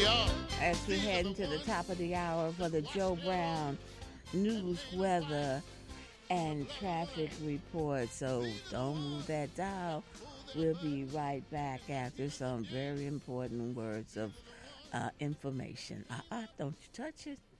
As we head into the top of the hour for the Joe Brown news, weather, and traffic report. So don't move that dial. We'll be right back after some very important words of information. Don't you touch it.